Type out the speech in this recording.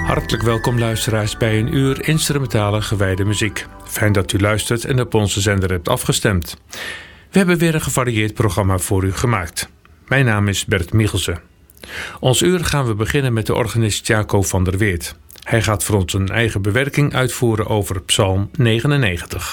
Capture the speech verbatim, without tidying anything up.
Hartelijk welkom luisteraars bij een uur instrumentale gewijde muziek. Fijn dat u luistert en op onze zender hebt afgestemd. We hebben weer een gevarieerd programma voor u gemaakt. Mijn naam is Bert Michelsen. Ons uur gaan we beginnen met de organist Jaco van der Weert. Hij gaat voor ons een eigen bewerking uitvoeren over Psalm negenennegentig.